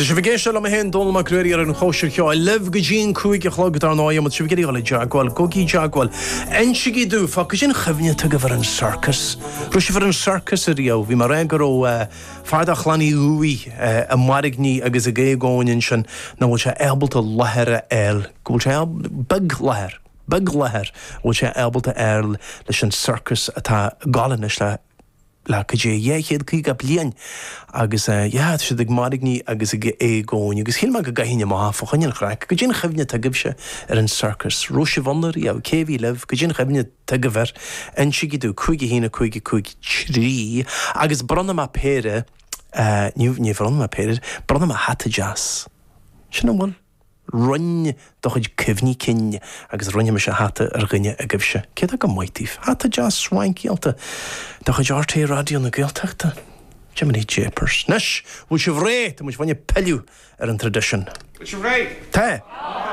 Tá sé bhgéiste am hen dul má cruirí ar an chóisiir ceá leh go dín chuig a chlog ar náim mat sibgéí gáil jaagháil gogaí jaagháil ensigí dú fa go sin chefne tu go bhar an circus. Ru sé bhar an circus a riamh bhí mar go fáda chlánaí uí a marigní agus a gé gáin sin na bhfuil sé ebalta lethre eil go bhfuil sé big lethir bhfuil sé ebalta eil leis an circus atá galannis le go dé dhéchéad chuig a blian agus sé ag marigní agus é gáin agus hí me go gaithine má fochaine chreic go dtíon chefne tagibse ar an circus Róise Vonner a céhí leh go dtíon chefne tagibhar an si dú chuige hína chuige trí agus bronna má péire ní bronna má péire bronna má hatta jazz sin bhfuil runne do chuid cehní cinne agus runne me se hatta ar gine a gibse cé go maitíh hatta jazz swaincealta do chuid RT radio na gailteachta Jiminy Japers. Nes, bhfuil se bhréit a mu bhaine peiliú ar an tradition. Bhfuil se bhréit? Tá.